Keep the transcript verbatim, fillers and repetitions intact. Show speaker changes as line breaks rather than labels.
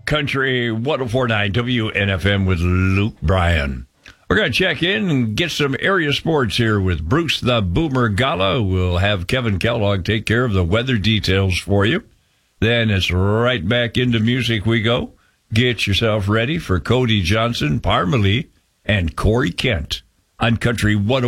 Country one oh four point nine W N F M with Luke Bryan. We're going to check in and get some area sports here with Bruce the Boomer Gala. We'll have Kevin Kellogg take care of the weather details for you. Then it's right back into music we go. Get yourself ready for Cody Johnson, Parmalee, and Corey Kent on Country one oh four.